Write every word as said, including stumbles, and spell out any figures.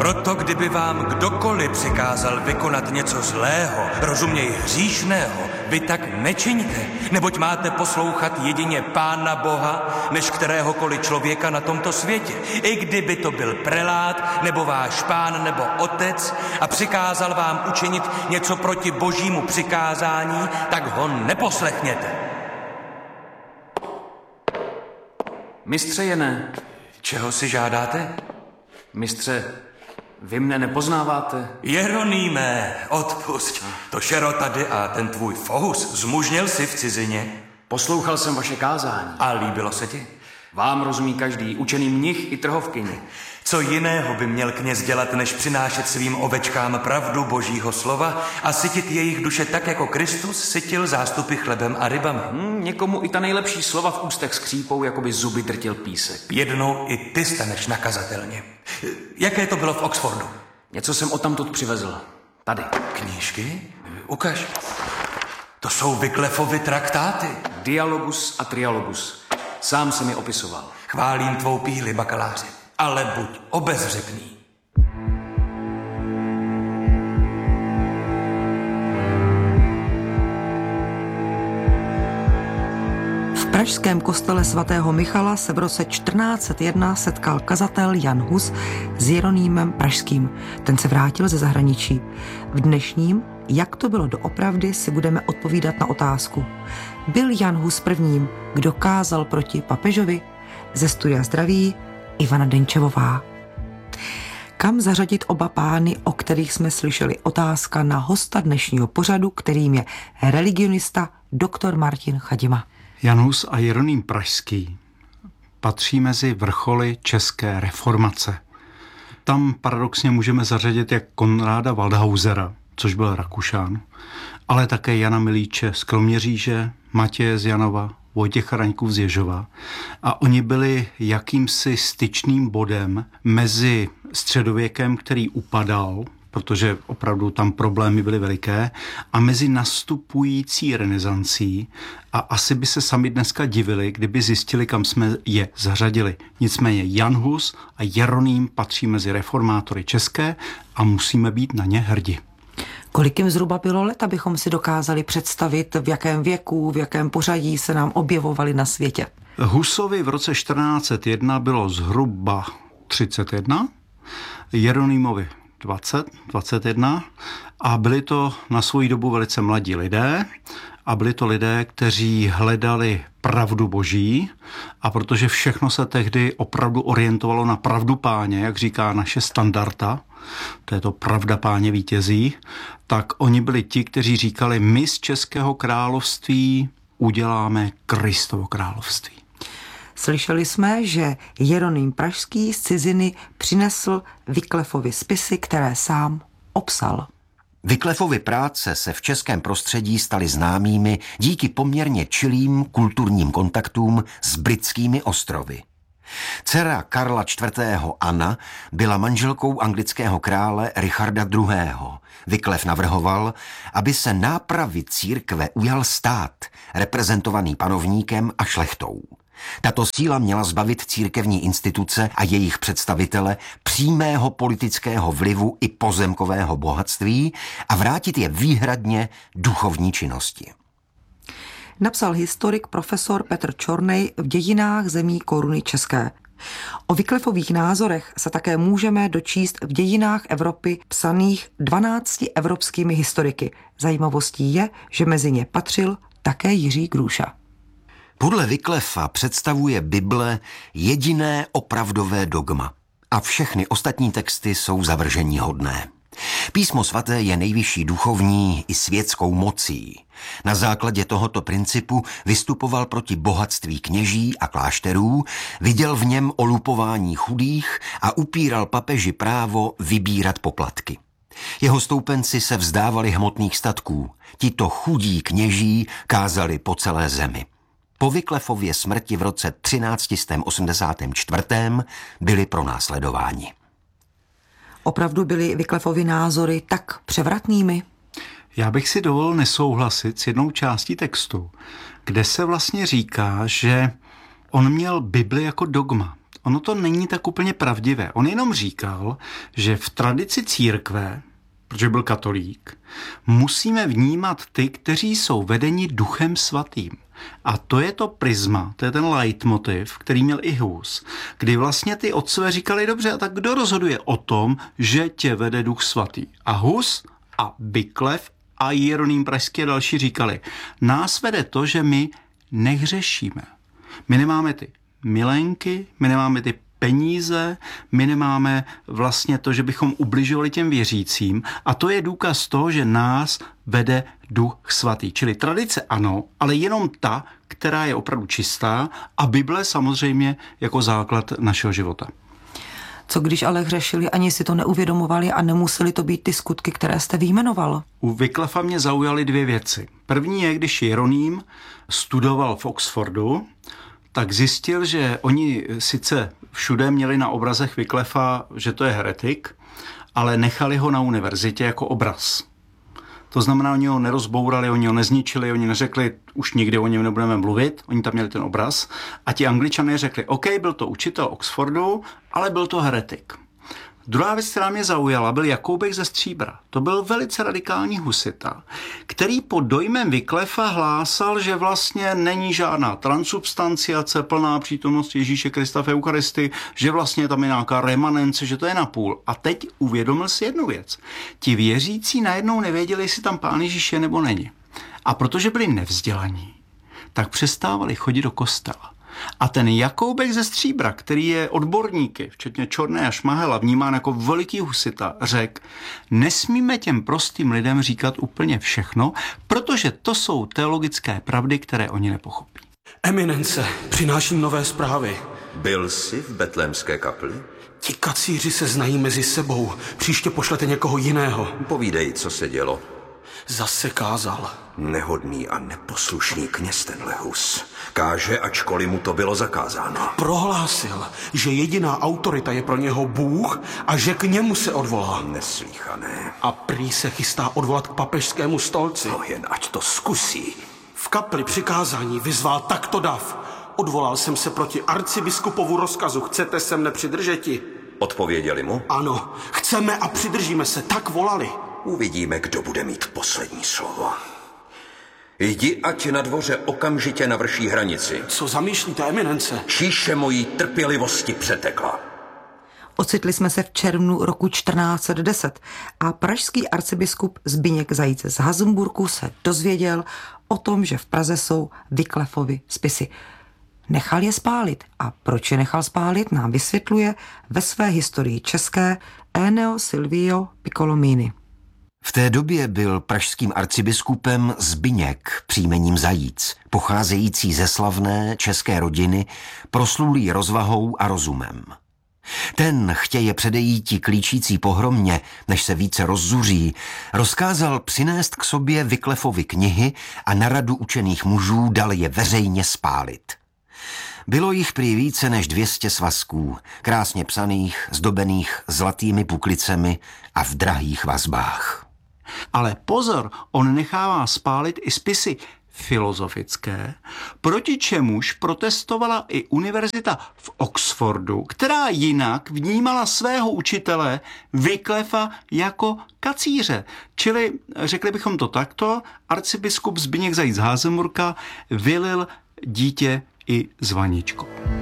Proto kdyby vám kdokoliv přikázal vykonat něco zlého, rozuměj hříšného, vy tak nečiňte, neboť máte poslouchat jedině Pána Boha, než kteréhokoliv člověka na tomto světě. I kdyby to byl prelát, nebo váš pán, nebo otec a přikázal vám učinit něco proti božímu přikázání, tak ho neposlechněte. Mistře Jené. Čeho si žádáte? Mistře, vy mne nepoznáváte? Jeronýme, odpusť. To šero tady a ten tvůj fohus zmužněl si v cizině. Poslouchal jsem vaše kázání. A líbilo se ti? Vám rozumí každý, učený mnich i trhovkyni. Co jiného by měl kněz dělat, než přinášet svým ovečkám pravdu božího slova a sytit jejich duše tak, jako Kristus sytil zástupy chlebem a rybami? Hmm, někomu i ta nejlepší slova v ústech skřípou, jako by zuby drtil písek. Jednou i ty staneš nakazatelně. Jaké to bylo v Oxfordu? Něco jsem odtamtud přivezl. Tady. Knížky? Ukaž. To jsou Wyclifovy traktáty. Dialogus a trialogus. Sám jsem je opisoval. Chválím tvou píli, bakaláři, ale buď obezřetný. V pražském kostele svatého Michala se v roce čtrnáct set jedna setkal kazatel Jan Hus s Jeronýmem Pražským. Ten se vrátil ze zahraničí. V dnešním Jak to bylo doopravdy, si budeme odpovídat na otázku. Byl Jan Hus prvním, kdo kázal proti papežovi? Ze studia zdraví Ivana Denčevová. Kam zařadit oba pány, o kterých jsme slyšeli? Otázka na hosta dnešního pořadu, kterým je religionista doktor Martin Chadima. Jan Hus a Jeroným Pražský patří mezi vrcholy české reformace. Tam paradoxně můžeme zařadit jak Konráda Waldhausera, což byl Rakušan, ale také Jana Milíče z Kroměříže, Matěje z Janova, Vojtěcha Raňkův z Ježova. A oni byli jakýmsi styčným bodem mezi středověkem, který upadal, protože opravdu tam problémy byly veliké, a mezi nastupující renesancí, a asi by se sami dneska divili, kdyby zjistili, kam jsme je zařadili. Nicméně Jan Hus a Jeroným patří mezi reformátory české a musíme být na ně hrdi. Kolik jim zhruba bylo let, abychom si dokázali představit, v jakém věku, v jakém pořadí se nám objevovali na světě? Husovi v roce čtrnáct set jedna bylo zhruba třicet jedna, Jeronýmovi dvacet, dvacet jedna a byli to na svoji dobu velice mladí lidé a byli to lidé, kteří hledali pravdu boží, a protože všechno se tehdy opravdu orientovalo na pravdu Páně, jak říká naše standarda, to je to pravda Páně vítězí, tak oni byli ti, kteří říkali, my z Českého království uděláme Kristovo království. Slyšeli jsme, že Jeroným Pražský z ciziny přinesl Wyclifovy spisy, které sám obsal. Wyclifovy práce se v českém prostředí staly známými díky poměrně čilým kulturním kontaktům s britskými ostrovy. Dcera Karla čtvrtého. Anna byla manželkou anglického krále Richarda druhého. Wyclif navrhoval, aby se nápravy církve ujal stát, reprezentovaný panovníkem a šlechtou. Tato síla měla zbavit církevní instituce a jejich představitele přímého politického vlivu i pozemkového bohatství a vrátit je výhradně duchovní činnosti. Napsal historik profesor Petr Čornej v dějinách zemí koruny české. O Wyclifových názorech se také můžeme dočíst v dějinách Evropy psaných dvanácti evropskými historiky. Zajímavostí je, že mezi ně patřil také Jiří Grůša. Podle Wyclifa představuje Bible jediné opravdové dogma a všechny ostatní texty jsou zavrženíhodné. Písmo svaté je nejvyšší duchovní i světskou mocí. Na základě tohoto principu vystupoval proti bohatství kněží a klášterů, viděl v něm olupování chudých a upíral papeži právo vybírat poplatky. Jeho stoupenci se vzdávali hmotných statků, tito chudí kněží kázali po celé zemi. Po Wyclifově smrti v roce třináct set osmdesát čtyři byli pronásledováni. Opravdu byly Wyclifovy názory tak převratnými? Já bych si dovolil nesouhlasit s jednou částí textu, kde se vlastně říká, že on měl Bibli jako dogma. ono to není tak úplně pravdivé. On jenom říkal, že v tradici církve, protože byl katolík, musíme vnímat ty, kteří jsou vedeni Duchem Svatým. A to je to prisma, to je ten leitmotiv, který měl i Hus, kdy vlastně ty otcové říkali, dobře, a tak kdo rozhoduje o tom, že tě vede Duch Svatý? A Hus a Wycliffe a Jeroným Pražský a další říkali, nás vede to, že my nehřešíme. My nemáme ty milenky, my nemáme ty peníze, my nemáme vlastně to, že bychom ubližovali těm věřícím a to je důkaz toho, že nás vede Duch Svatý. Čili tradice ano, ale jenom ta, která je opravdu čistá a Bible samozřejmě jako základ našeho života. Co když ale hřešili, ani si to neuvědomovali a nemuseli to být ty skutky, které jste vyjmenoval? U Wycliffa mě zaujaly dvě věci. První je, když Jeroným studoval v Oxfordu, tak zjistil, že oni sice všude měli na obrazech Wycliffa, že to je heretik, ale nechali ho na univerzitě jako obraz. To znamená, oni ho nerozbourali, oni ho nezničili, oni neřekli, už nikdy o něm nebudeme mluvit, oni tam měli ten obraz. A ti Angličané řekli, OK, byl to učitel Oxfordu, ale byl to heretik. Druhá věc, která mě zaujala, byl Jakoubek ze Stříbra. To byl velice radikální husita, který pod dojmem Wycliffa hlásal, že vlastně není žádná transubstanciace, plná přítomnost Ježíše Krista v Eucharistii, že vlastně tam je nějaká remanence, že to je napůl. A teď uvědomil si jednu věc. Ti věřící najednou nevěděli, jestli tam Pán Ježíš je nebo není. A protože byli nevzdělaní, tak přestávali chodit do kostela. A ten Jakoubek ze Stříbra, který je odborníky, včetně Čorné a Šmahela, vnímán jako veliký husita, řekl, nesmíme těm prostým lidem říkat úplně všechno, protože to jsou teologické pravdy, které oni nepochopí. Eminence, přináším nové zprávy. Byl jsi v betlémské kapli? Ti kacíři se znají mezi sebou. Příště pošlete někoho jiného. Povídej, co se dělo. Zase kázal. Nehodný a neposlušný kněz tenhle Hus. Káže, ačkoliv mu to bylo zakázáno. Prohlásil, že jediná autorita je pro něho Bůh a že k němu se odvolá. Neslýchané. A prý se chystá odvolat k papežskému stolci. No jen ať to zkusí. V kapli přikázání vyzval takto dav. Odvolal jsem se proti arcibiskupovu rozkazu. Chcete se mne přidržeti? Odpověděli mu? Ano, chceme a přidržíme se, tak volali. Uvidíme, kdo bude mít poslední slovo. Jdi, ať na dvoře okamžitě navrší hranici. Co zamýšlíte, eminence? Číše mojí trpělivosti přetekla. Ocitli jsme se v červnu roku čtrnáct set deset a pražský arcibiskup Zbyněk Zajíc z Hazmburku se dozvěděl o tom, že v Praze jsou Wycliffovy spisy. Nechal je spálit. A proč je nechal spálit, nám vysvětluje ve své historii české Eneo Silvio Piccolomini. V té době byl pražským arcibiskupem Zbyněk příjmením Zajíc, pocházející ze slavné české rodiny, proslulý rozvahou a rozumem. Ten, chtěje předejítí klíčící pohromě, než se více rozzuří, rozkázal přinést k sobě Wycliffovy knihy a na radu učených mužů dal je veřejně spálit. Bylo jich prý více než dvě stě svazků, krásně psaných, zdobených zlatými puklicemi a v drahých vazbách. Ale pozor, on nechává spálit i spisy filozofické, proti čemuž protestovala i univerzita v Oxfordu, která jinak vnímala svého učitele Wycliffa jako kacíře. Čili, řekli bychom to takto, arcibiskup Zbyněk Zajíc z Hazmburka vylil dítě i s vaničkou.